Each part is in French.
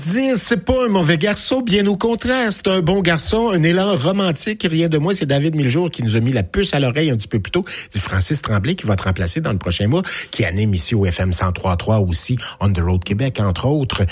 Dire c'est pas un mauvais garçon, bien au contraire, c'est un bon garçon, un élan romantique, rien de moins. C'est David Miljour qui nous a mis la puce à l'oreille un petit peu plus tôt. C'est Francis Tremblay qui va te remplacer dans le prochain mois, qui anime ici au FM 103.3 aussi, On the Road Québec, entre autres,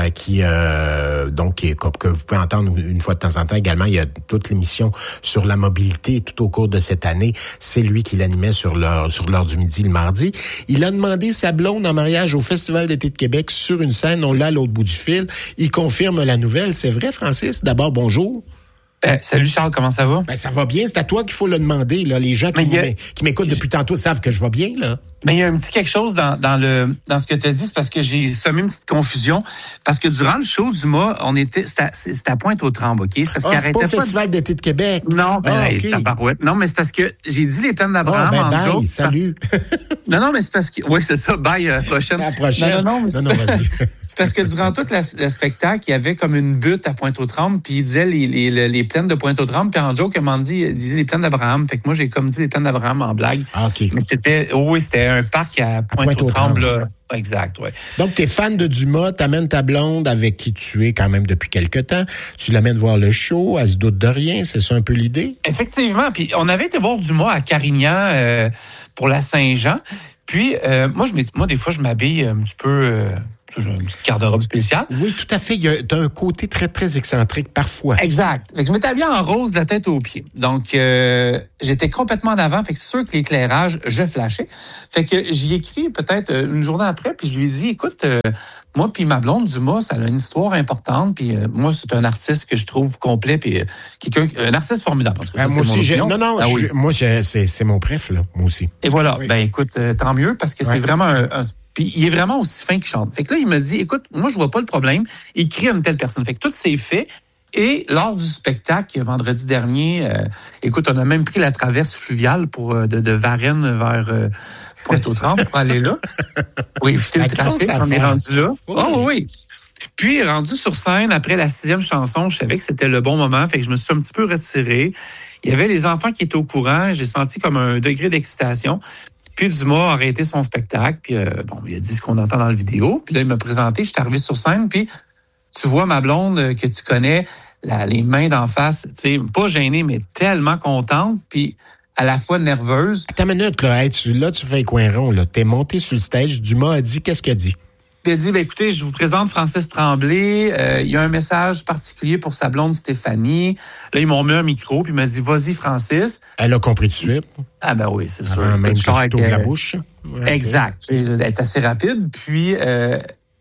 que vous pouvez entendre une fois de temps en temps également. Il y a toute l'émission sur la mobilité tout au cours de cette année. C'est lui qui l'animait sur l'heure du midi le mardi. Il a demandé sa blonde en mariage au Festival d'été de Québec sur une scène. On l'a à l'autre bout du fil. Il confirme la nouvelle. C'est vrai, Francis? D'abord, bonjour. Salut Charles, comment ça va? Ben, ça va bien. C'est à toi qu'il faut le demander. Là. Les gens qui m'écoutent depuis tantôt savent que je vais bien, là. Mais il y a un petit quelque chose dans ce que tu as dit, c'est parce que j'ai semé une petite confusion. Parce que durant le show du mois, c'était à Pointe-aux-Trembles, OK? C'est parce qu'il c'est pas le Festival d'été de Québec. Non, tabarouette. Non, mais c'est parce que j'ai dit les plaines d'Abraham en joke. Salut. Non, mais c'est parce que... Oui, c'est ça. Bye, prochaine. À la prochaine. Non, vas-y. C'est parce que durant tout le spectacle, il y avait comme une butte à Pointe-aux-Trembles, puis il disait les plaines de Pointe-aux-Trembles, puis en joke, il disait les plaines d'Abraham. Fait que moi, j'ai comme dit les plaines d'Abraham en blague. Ah, OK. Mais c'était un parc à Pointe-aux-Trembles, là. Exact, oui. Donc, t'es fan de Dumas, t'amènes ta blonde avec qui tu es quand même depuis quelque temps. Tu l'amènes voir le show, elle se doute de rien, c'est ça un peu l'idée? Effectivement, puis on avait été voir Dumas à Carignan pour la Saint-Jean. Puis, moi, des fois, je m'habille un petit peu... j'ai une petite garde-robe spéciale. Oui, tout à fait. T'as un côté très, très excentrique parfois. Exact. Fait que je m'étais habillé en rose de la tête aux pieds. Donc, j'étais complètement en avant. Fait que c'est sûr que l'éclairage, je flashais. Fait que j'y ai écrit peut-être une journée après, puis je lui ai dit, écoute, moi puis ma blonde, Dumas, ça a une histoire importante, puis moi, c'est un artiste que je trouve complet, puis un artiste formidable. Moi aussi, moi, c'est mon préf, là, moi aussi. Et voilà. Oui. Ben, écoute, tant mieux, parce que c'est vraiment puis il est vraiment aussi fin qu'il chante. Fait que là, il me dit, écoute, moi, je vois pas le problème. Écris à une telle personne. Fait que tout s'est fait. Et lors du spectacle, vendredi dernier, écoute, on a même pris la traverse fluviale de Varennes vers Pointe-aux-Trembles pour aller là. Pour éviter le trafic. On est rendu là. Oh oui. Puis, rendu sur scène, après la 6e chanson, je savais que c'était le bon moment. Fait que je me suis un petit peu retiré. Il y avait les enfants qui étaient au courant. J'ai senti comme un degré d'excitation. Puis Dumas a arrêté son spectacle, puis il a dit ce qu'on entend dans la vidéo. Puis là, il m'a présenté, je suis arrivé sur scène, puis tu vois ma blonde que tu connais, les mains d'en face, tu sais, pas gênée, mais tellement contente, puis à la fois nerveuse. Attends une minute, là, tu fais un coin rond, là. T'es monté sur le stage, Dumas a dit, qu'est-ce qu'il a dit? Puis il a dit, écoutez, je vous présente Francis Tremblay. Il y a un message particulier pour sa blonde Stéphanie. Là, ils m'ont mis un micro, puis il m'a dit, vas-y, Francis. Elle a compris tout de suite. Ah ben oui, c'est sûr. Même que tu ouvres la bouche. Ouais, exact. Okay. Elle est assez rapide, puis elle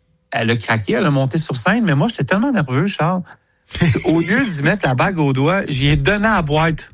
a craqué, elle a monté sur scène, mais moi, j'étais tellement nerveux, Charles. Au lieu d'y mettre la bague au doigt, j'y ai donné à la boîte.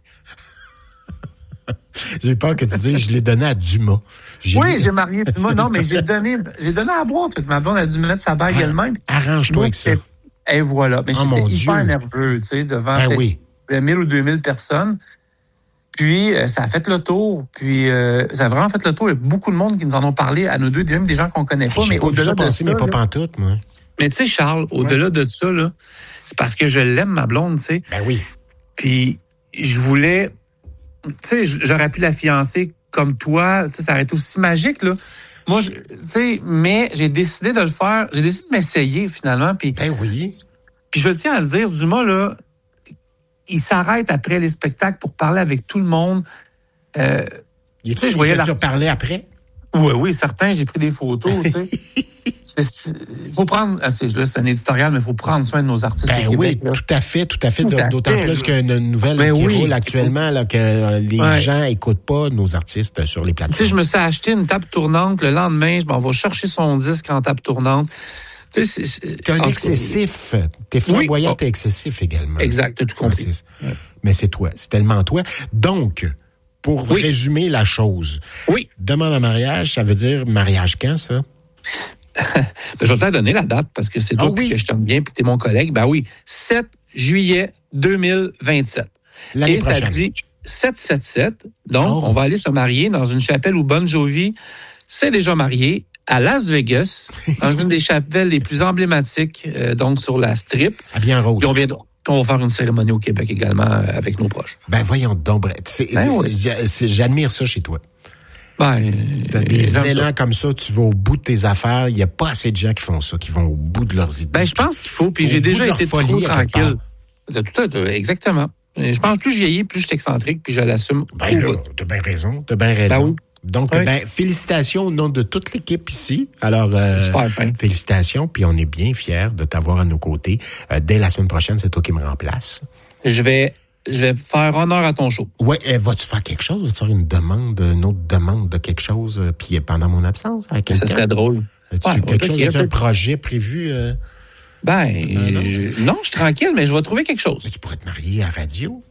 J'ai peur que tu dises, je l'ai donné à Dumas. J'ai marié Dumas. Non, mais j'ai donné à la boîte. Fait que ma blonde a dû me mettre sa bague elle-même. Arrange-toi avec ça. Et voilà. Mais j'étais hyper nerveux, tu sais, devant 1000 ou 2000 personnes. Puis, ça a fait le tour. Puis, ça a vraiment fait le tour. Il y a beaucoup de monde qui nous en ont parlé à nous deux, même des gens qu'on connaît pas. Mais au-delà de ça, mais pas pantoute, moi. Mais tu sais, Charles, au-delà de ça, là, c'est parce que je l'aime, ma blonde, tu sais. Ben oui. Puis, je voulais... Tu sais, j'aurais pu la fiancer comme toi. Tu sais, ça aurait été aussi magique, là. Moi, tu sais, mais j'ai décidé de le faire. J'ai décidé de m'essayer, finalement. Puis, ben oui. Puis je tiens à le dire, Dumas, là, il s'arrête après les spectacles pour parler avec tout le monde. Tu sais, je voyais parler après? Oui, certains, j'ai pris des photos, tu sais. Faut prendre, c'est un éditorial, mais il faut prendre soin de nos artistes au Québec. Oui, tout à fait. D'autant plus qu'il y a une nouvelle qui roule actuellement, là, que les gens n'écoutent pas nos artistes sur les plateformes. Tu sais, je me suis acheté une table tournante. Le lendemain, je m'en vais chercher son disque en table tournante. T'es un excessif. T'es flamboyant, t'es excessif également. Exact, t'as tout compris. Mais c'est toi, c'est tellement toi. Donc, pour résumer la chose, demande en mariage, ça veut dire mariage quand, ça? Je vais te donner la date parce que c'est toi que je t'aime bien et que t'es mon collègue. Ben oui, 7 juillet 2027. L'année prochaine. Ça dit 777. Donc, on va aller se marier dans une chapelle où Bon Jovi s'est déjà marié à Las Vegas, dans une des chapelles les plus emblématiques, donc sur la Strip. À bien rose. On va faire une cérémonie au Québec également avec nos proches. Ben voyons donc, j'admire ça chez toi. T'as des élans comme ça, tu vas au bout de tes affaires. Il n'y a pas assez de gens qui font ça, qui vont au bout de leurs idées. Je pense qu'il faut, puis j'ai déjà été trop tranquille. Exactement. Je pense plus je vieillis, plus je suis excentrique, puis je l'assume. T'as bien raison. Donc, félicitations au nom de toute l'équipe ici. Alors, félicitations, puis on est bien fiers de t'avoir à nos côtés. Dès la semaine prochaine, c'est toi qui me remplaces. Je vais faire honneur à ton show. Oui, vas-tu faire quelque chose? Vas-tu faire une autre demande de quelque chose, puis pendant mon absence? Ça serait drôle. As-tu quelque chose, un projet prévu? Non, je suis tranquille, mais je vais trouver quelque chose. Mais tu pourrais te marier à radio?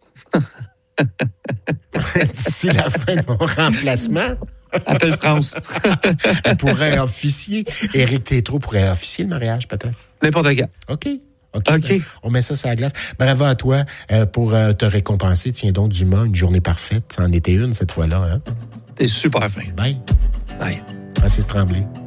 D'ici la fin de mon remplacement. Appelle France. Elle pourrait officier. Éric Tétrault pourrait officier le mariage, peut-être. N'importe quand. OK. Ben, on met ça sur la glace. Bravo à toi pour te récompenser. Tiens donc, Dumas, une journée parfaite. C'en était une cette fois-là. Hein? T'es super fin. Bye. Bye. Francis Tremblay.